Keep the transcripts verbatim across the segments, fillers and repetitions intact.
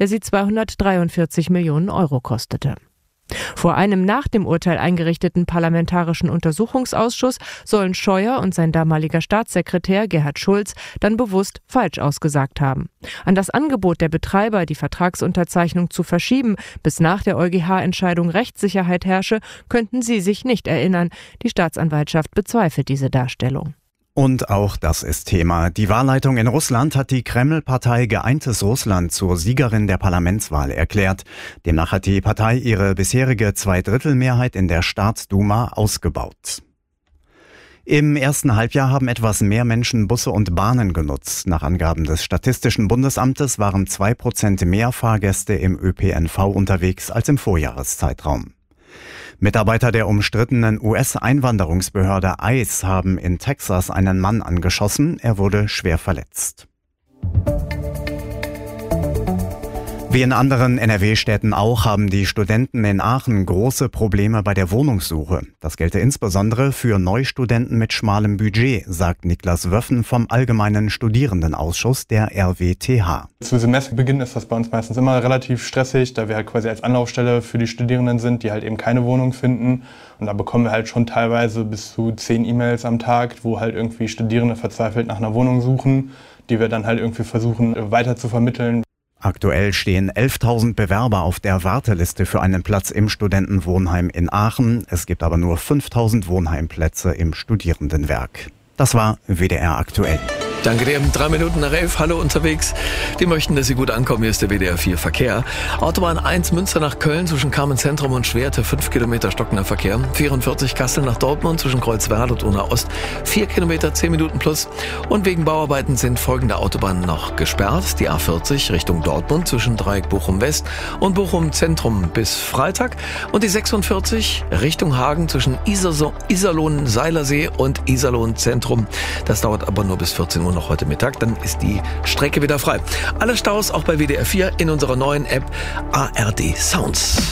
der sie zweihundertdreiundvierzig Millionen Euro kostete. Vor einem nach dem Urteil eingerichteten Parlamentarischen Untersuchungsausschuss sollen Scheuer und sein damaliger Staatssekretär Gerhard Schulz dann bewusst falsch ausgesagt haben. An das Angebot der Betreiber, die Vertragsunterzeichnung zu verschieben, bis nach der EuGH-Entscheidung Rechtssicherheit herrsche, könnten sie sich nicht erinnern. Die Staatsanwaltschaft bezweifelt diese Darstellung. Und auch das ist Thema. Die Wahlleitung in Russland hat die Kreml-Partei Geeintes Russland zur Siegerin der Parlamentswahl erklärt. Demnach hat die Partei ihre bisherige Zweidrittelmehrheit in der Staatsduma ausgebaut. Im ersten Halbjahr haben etwas mehr Menschen Busse und Bahnen genutzt. Nach Angaben des Statistischen Bundesamtes waren zwei Prozent mehr Fahrgäste im Ö P N V unterwegs als im Vorjahreszeitraum. Mitarbeiter der umstrittenen U S-Einwanderungsbehörde I C E haben in Texas einen Mann angeschossen. Er wurde schwer verletzt. Wie in anderen N R W-Städten auch haben die Studenten in Aachen große Probleme bei der Wohnungssuche. Das gelte insbesondere für Neustudenten mit schmalem Budget, sagt Niklas Wöffen vom Allgemeinen Studierendenausschuss der R W T H. Zu Semesterbeginn ist das bei uns meistens immer relativ stressig, da wir halt quasi als Anlaufstelle für die Studierenden sind, die halt eben keine Wohnung finden. Und da bekommen wir halt schon teilweise bis zu zehn E-Mails am Tag, wo halt irgendwie Studierende verzweifelt nach einer Wohnung suchen, die wir dann halt irgendwie versuchen weiter zu vermitteln. Aktuell stehen elftausend Bewerber auf der Warteliste für einen Platz im Studentenwohnheim in Aachen. Es gibt aber nur fünftausend Wohnheimplätze im Studierendenwerk. Das war W D R aktuell. Danke dir. Drei Minuten nach elf. Hallo unterwegs. Die möchten, dass Sie gut ankommen. Hier ist der W D R vier Verkehr. Autobahn eins Münster nach Köln zwischen Kamenz-Zentrum und Schwerte. fünf Kilometer stockender Verkehr. vierundvierzig Kassel nach Dortmund zwischen Kreuzwerl und Unna-Ost. vier Kilometer, zehn Minuten plus. Und wegen Bauarbeiten sind folgende Autobahnen noch gesperrt. Die A vierzig Richtung Dortmund zwischen Dreieck Bochum-West und Bochum-Zentrum bis Freitag. Und die sechsundvierzig Richtung Hagen zwischen Iserlohn-Seilersee und Iserlohn-Zentrum. Das dauert aber nur bis vierzehn Uhr noch heute Mittag, dann ist die Strecke wieder frei. Alle Staus auch bei W D R vier in unserer neuen App A R D Sounds.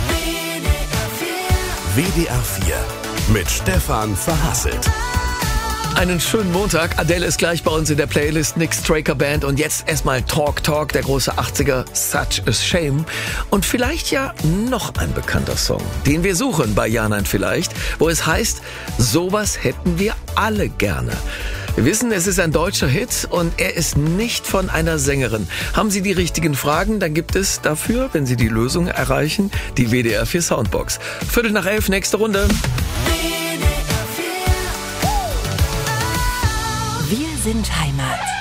W D R vier mit Stefan Verhasselt. Einen schönen Montag. Adele ist gleich bei uns in der Playlist, Nick Straker Band. Und jetzt erstmal Talk Talk, der große achtziger, Such a Shame. Und vielleicht ja noch ein bekannter Song, den wir suchen bei Ja, Nein, Vielleicht, wo es heißt, sowas hätten wir alle gerne. Wir wissen, es ist ein deutscher Hit und er ist nicht von einer Sängerin. Haben Sie die richtigen Fragen, dann gibt es dafür, wenn Sie die Lösung erreichen, die W D R vier Soundbox. Viertel nach elf, nächste Runde. Wir sind Heimat.